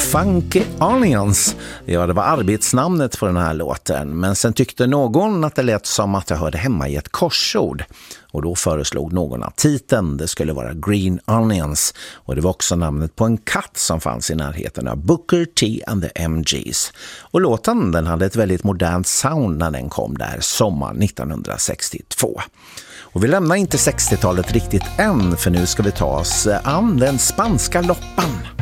Funky Onions. Ja, det var arbetsnamnet på den här låten. Men sen tyckte någon att det lät som att jag hörde hemma i ett korsord. Och då föreslog någon att titeln det skulle vara Green Onions. Och det var också namnet på en katt som fanns i närheten av Booker T and the MGs. Och låten den hade ett väldigt modernt sound när den kom där sommar 1962. Och vi lämnar inte 60-talet riktigt än, för nu ska vi ta oss an den spanska loppan.